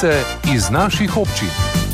Novice iz naših občin.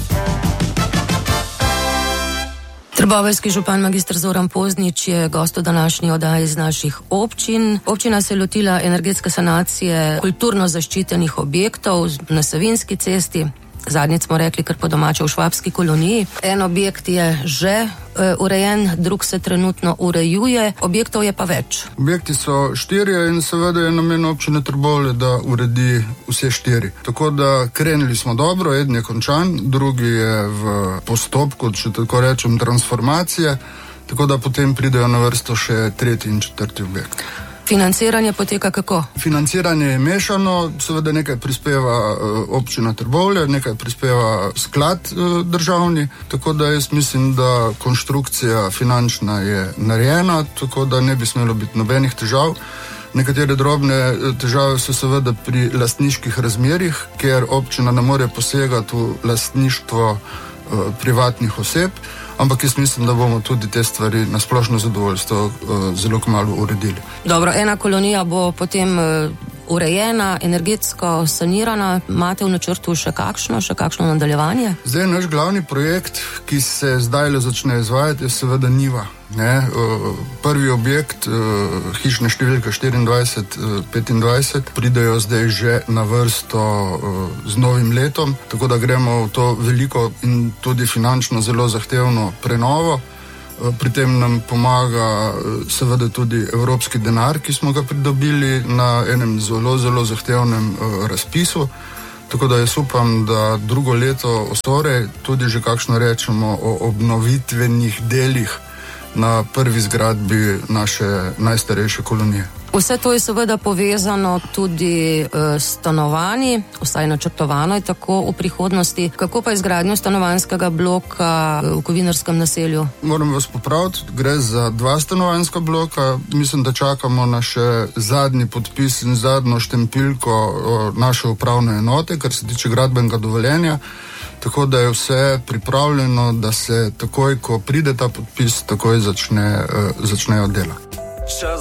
Trboveljski župan magister Zoran Poznič je gost v današnji oddaji iz naših občin. Občina se je lotila energetske sanacije kulturno zaščitenih objektov na Savinjski cesti. Zadnjič smo rekli, kar po domače v Švabski koloniji. En objekt je že urejen, drug se trenutno urejuje, objektov je pa več. Objekti so 4 in seveda je namen občine Trbovlje, da uredi vse 4. Tako da krenili smo dobro, eden je končan, drugi je v postopku, če tako rečem, transformacije, tako da potem pridejo na vrsto še 3. in 4. objekt. Financiranje poteka kako? Financiranje je mešano, seveda nekaj prispeva občina Trbovlje, nekaj prispeva sklad državni, tako da jaz mislim, da konštrukcija finančna je narejena, tako da ne bi smelo biti nobenih težav. Nekatere drobne težave so seveda pri lastniških razmerjih, ker občina ne more posegati v lastništvo privatnih oseb, ampak jaz mislim, da bomo tudi te stvari na splošno zadovoljstvo zelo kmalu uredili. Dobro, ena kolonija bo potem urejena, energetsko sanirana. Imate v načrtu še kakšno nadaljevanje? Zdaj, naš glavni projekt, ki se zdaj le začne izvajati, je seveda njiva. Prvi objekt, hišne številka 24-25, pridejo zdaj že na vrsto z novim letom, tako da gremo v to veliko in tudi finančno zelo zahtevno prenovo. Pri tem nam pomaga seveda tudi evropski denar, ki smo ga pridobili na enem zelo zahtevnem razpisu. Tako da jaz upam, da drugo leto osore tudi že kakšno rečemo o obnovitvenih delih na prvi zgradbi naše najstarejše kolonije. Vse to je seveda povezano tudi s stanovanji, vsaj načrtovano je tako v prihodnosti. Kako pa izgradnjo stanovanjskega bloka v Kovinarskem naselju? Moram vas popraviti, gre za 2 stanovanjska bloka. Mislim, da čakamo na še zadnji podpis in zadnjo štempilko naše upravne enote, kar se tiče gradbenega dovoljenja. Tako da je vse pripravljeno, da se takoj, ko pride ta podpis, takoj začnejo dela.